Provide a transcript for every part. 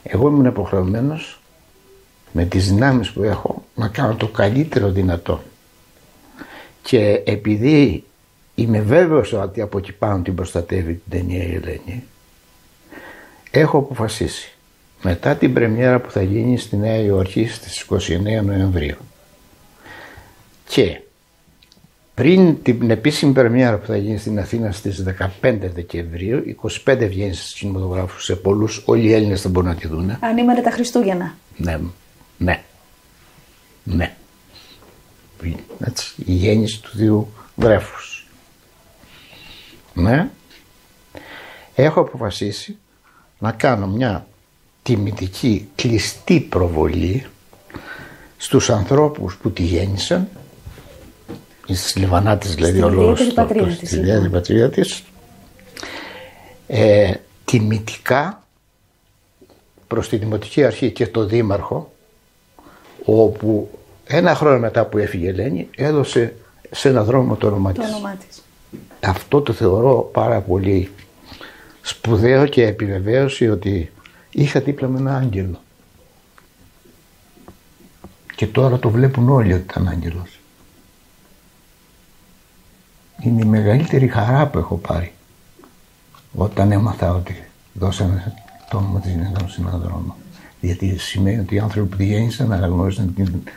Εγώ ήμουν υποχρεωμένος με τις δυνάμεις που έχω να κάνω το καλύτερο δυνατό. Και επειδή είμαι βέβαιος ότι από εκεί πάνω την προστατεύει την ταινία η Ελένη, έχω αποφασίσει μετά την πρεμιέρα που θα γίνει στη Νέα Υόρκη στις 29 Νοεμβρίου και πριν την επίσημη πρεμιέρα που θα γίνει στην Αθήνα στις 15 Δεκεμβρίου, 25 βγαίνει στους κινηματογράφους σε πολλούς, όλοι οι Έλληνες θα μπορούν να τη δουν. Ανήμερα τα Χριστούγεννα. Ναι. Έτσι, η γέννηση του Θείου βρέφους. Ναι. Έχω αποφασίσει να κάνω μια τιμητική κλειστή προβολή στους ανθρώπους που τη γέννησαν, στις Λιβανάτες δηλαδή, στη ιδιαίτερη πατρίδα της, τιμητικά προς τη Δημοτική Αρχή και το Δήμαρχο, όπου ένα χρόνο μετά που έφυγε η Ελένη έδωσε σε ένα δρόμο το όνομά της. Αυτό το θεωρώ πάρα πολύ σπουδαίο και επιβεβαίωση ότι είχα δίπλα με ένα άγγελο. Και τώρα το βλέπουν όλοι ότι ήταν άγγελος. Είναι η μεγαλύτερη χαρά που έχω πάρει όταν έμαθα ότι δώσανε το όνομα της γυναίκας σε έναν δρόμο. Γιατί σημαίνει ότι οι άνθρωποι που τη γέννησαν αναγνώρισαν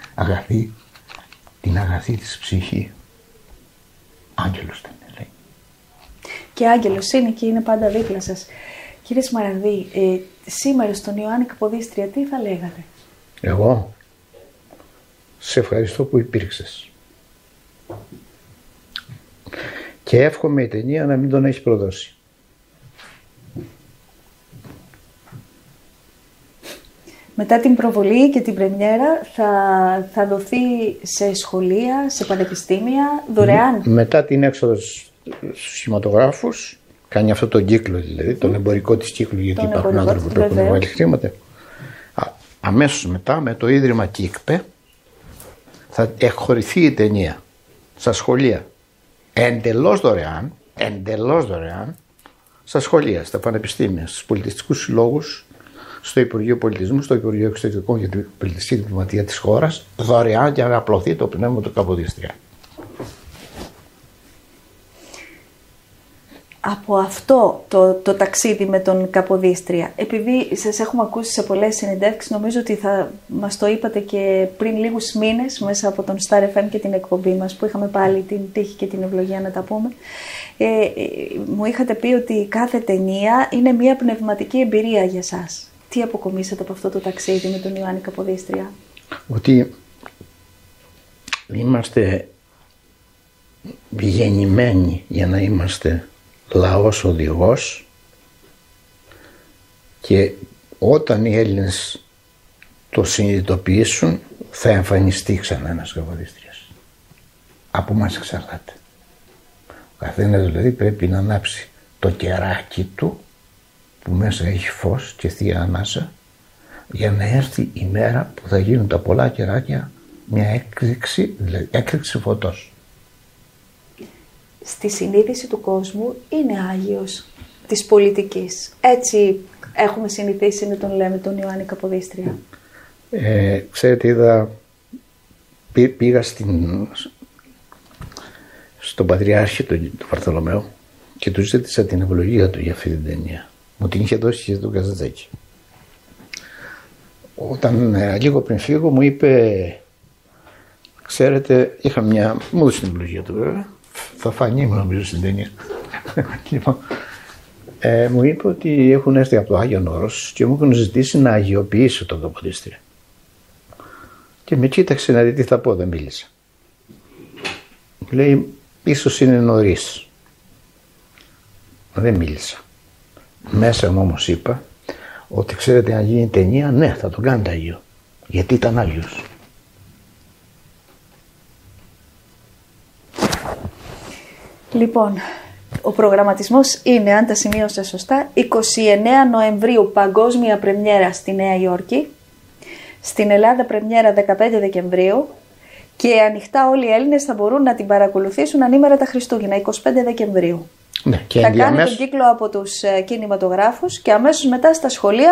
την αγαθή της ψυχή. Άγγελος ήταν, λέει. Και άγγελος είναι και είναι πάντα δίπλα σας. Κύριε Σμαραγδί, σήμερα στον Ιωάννη Καποδίστρια τι θα λέγατε? Εγώ σε ευχαριστώ που υπήρξες. Και εύχομαι η ταινία να μην τον έχει προδώσει. Μετά την προβολή και την πρεμιέρα θα δοθεί σε σχολεία, σε πανεπιστήμια, δωρεάν. Μετά την έξοδο στους κινηματογράφους, κάνει αυτό τον κύκλο δηλαδή, τον εμπορικό της κύκλο, γιατί υπάρχουν άνθρωποι που πρέπει να βάλει χρήματα. Αμέσως μετά με το Ίδρυμα ΚΙΚΠΕ θα εκχωρηθεί η ταινία στα σχολεία. Εντελώς δωρεάν στα σχολεία, στα πανεπιστήμια, στους πολιτιστικούς συλλόγους, στο Υπουργείο Πολιτισμού, στο Υπουργείο Εξωτερικών για την πολιτιστική διπλωματία της χώρας, δωρεάν για να απλωθεί το πνεύμα του Καποδίστρια. Από αυτό το ταξίδι με τον Καποδίστρια, επειδή σας έχουμε ακούσει σε πολλές συνεντεύξεις, νομίζω ότι θα μας το είπατε και πριν λίγους μήνες μέσα από τον Star FM και την εκπομπή μας που είχαμε πάλι την τύχη και την ευλογία να τα πούμε, μου είχατε πει ότι κάθε ταινία είναι μια πνευματική εμπειρία για σας. Τι αποκομίσατε από αυτό το ταξίδι με τον Ιωάννη Καποδίστρια? Ότι είμαστε γεννημένοι για να είμαστε λαός οδηγός και όταν οι Έλληνες το συνειδητοποιήσουν θα εμφανιστεί ξανά ένας Καποδίστριας. Από μας εξαρτάται. Ο καθένας δηλαδή πρέπει να ανάψει το κεράκι του που μέσα έχει φως και θεία ανάσα για να έρθει η μέρα που θα γίνουν τα πολλά κεράκια μια έκρηξη, δηλαδή έκρηξη φωτός. Στη συνείδηση του κόσμου είναι Άγιος της πολιτικής. Έτσι έχουμε συνηθίσει να τον λέμε τον Ιωάννη Καποδίστρια. Ξέρετε, πήγα στον Πατριάρχη του Βαρθολομαίου και του ζήτησα την ευλογία του για αυτή την ταινία. Μου την είχε δώσει και τον Καζαντζάκη. Όταν λίγο πριν φύγω μου είπε, ξέρετε, μου έδωσε την ευλογία του βέβαια, θα φανεί νομίζω στην ταινία. Λοιπόν, μου είπε ότι έχουν έρθει από το Άγιον Όρος και μου έχουν ζητήσει να αγιοποιήσω τον Καποδίστρια. Και με κοίταξε να δει τι θα πω, δεν μίλησα. Λέει, ίσως είναι νωρίς. Δεν μίλησα. Μέσα μου όμως είπα ότι ξέρετε, αν γίνει ταινία, ναι, θα τον κάνετε Άγιο. Γιατί ήταν Άγιος. Λοιπόν, ο προγραμματισμός είναι, αν τα σημείωσα σωστά, 29 Νοεμβρίου παγκόσμια πρεμιέρα στη Νέα Υόρκη, στην Ελλάδα πρεμιέρα 15 Δεκεμβρίου και ανοιχτά όλοι οι Έλληνες θα μπορούν να την παρακολουθήσουν ανήμερα τα Χριστούγεννα, 25 Δεκεμβρίου. Ναι, και θα κάνει τον κύκλο από τους κινηματογράφους και αμέσως μετά στα σχολεία